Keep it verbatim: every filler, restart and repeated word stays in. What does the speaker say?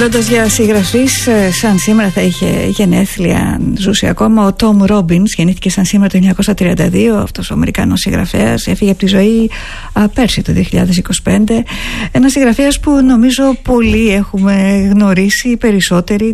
Μιλώντας για συγγραφείς, σαν σήμερα θα είχε γενέθλια, ζούσε ακόμα ο Τόμ Ρόμπινς. Γεννήθηκε σαν σήμερα το χίλια εννιακόσια τριάντα δύο. Αυτός ο Αμερικανός συγγραφέας έφυγε από τη ζωή α, πέρσι το δύο χιλιάδες είκοσι πέντε. Ένας συγγραφέας που νομίζω πολλοί έχουμε γνωρίσει, περισσότεροι